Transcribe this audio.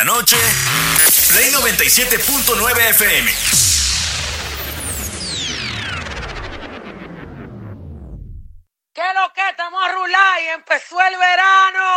Noche, Play 97.9 FM. ¿Qué lo que? Estamos a rular y empezó el verano.